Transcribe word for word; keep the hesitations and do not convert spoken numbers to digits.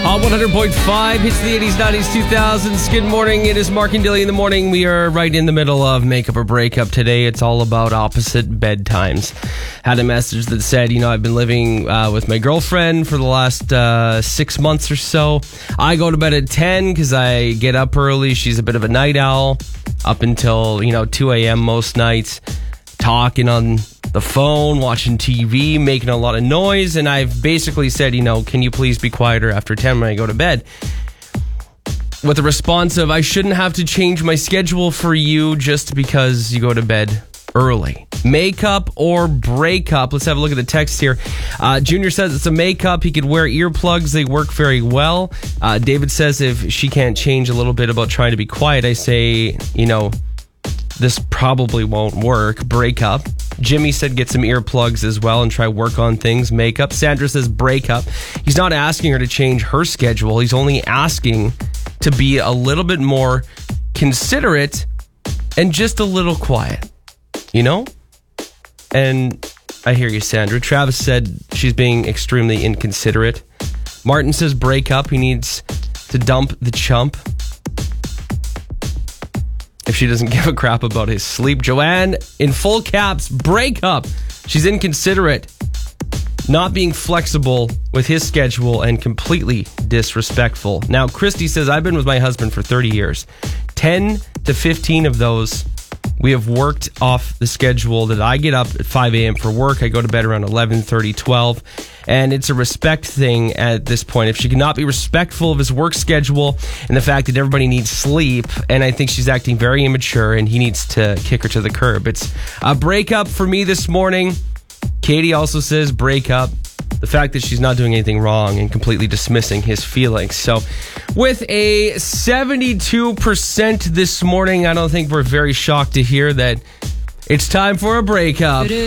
On one hundred point five, hits the eighties, nineties, two thousands. Good morning. It is Mark and Dilly in the morning. We are right in the middle of makeup or breakup today. It's all about opposite bedtimes. Had a message that said, you know, I've been living uh, with my girlfriend for the last uh, six months or so. I go to bed at ten because I get up early. She's a bit of a night owl, up until, you know, two a.m. most nights, talking on the phone, watching T V, making a lot of noise, and I've basically said, you know, can you please be quieter after ten when I go to bed? With the response of, I shouldn't have to change my schedule for you just because you go to bed early. Makeup or breakup? Let's have a look at the text here. Uh, Junior says it's a makeup. He could wear earplugs. They work very well. Uh, David says if she can't change a little bit about trying to be quiet, I say, you know, this probably won't work. Breakup. Jimmy said get some earplugs as well and try work on things. Makeup. Sandra says breakup. He's not asking her to change her schedule. He's only asking to be a little bit more considerate and just a little quiet. You know? And I hear you, Sandra. Travis said she's being extremely inconsiderate. Martin says breakup. He needs to dump the chump if she doesn't give a crap about his sleep. Joanne, in full caps, break up. She's inconsiderate, not being flexible with his schedule, and completely disrespectful. Now, Christy says, I've been with my husband for thirty years. ten to fifteen of those, we have worked off the schedule that I get up at five a.m. for work. I go to bed around eleven thirty, twelve. And it's a respect thing at this point. If she cannot be respectful of his work schedule and the fact that everybody needs sleep, and I think she's acting very immature and he needs to kick her to the curb. It's a breakup for me this morning. Katie also says breakup. The fact that she's not doing anything wrong and completely dismissing his feelings. So with a seventy-two percent this morning, I don't think we're very shocked to hear that it's time for a breakup.